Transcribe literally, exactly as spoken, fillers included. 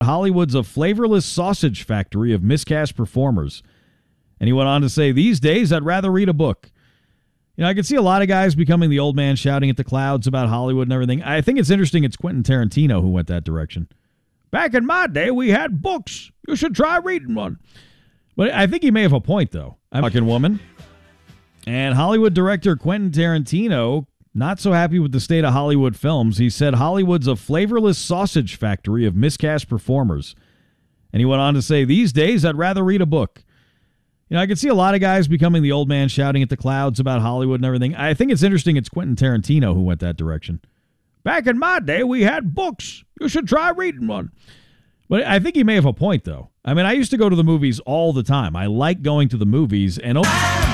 Hollywood's a flavorless sausage factory of miscast performers. And he went on to say, these days, I'd rather read a book. You know, I could see a lot of guys becoming the old man shouting at the clouds about Hollywood and everything. I think it's interesting it's Quentin Tarantino who went that direction. Back in my day, we had books. You should try reading one. But I think he may have a point, though. I'm a fucking woman. And Hollywood director Quentin Tarantino, not so happy with the state of Hollywood films. He said Hollywood's a flavorless sausage factory of miscast performers. And he went on to say, these days, I'd rather read a book. You know, I could see a lot of guys becoming the old man shouting at the clouds about Hollywood and everything. I think it's interesting it's Quentin Tarantino who went that direction. Back in my day, we had books. You should try reading one. But I think he may have a point, though. I mean, I used to go to the movies all the time. I like going to the movies, and